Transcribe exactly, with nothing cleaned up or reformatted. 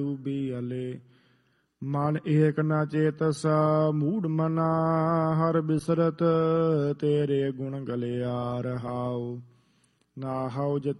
ਵੀ ਅਲੇ ਮਨ ਏਕ ਨ ਚੇਤਸ ਮੂੜ ਮਨਾ ਹਰ ਬਿਸਰਤ ਤੇਰੇ ਗੁਣ ਗਲਿਆ ਰਹਾਉ। ਨਾਹਉ ਜਿਤ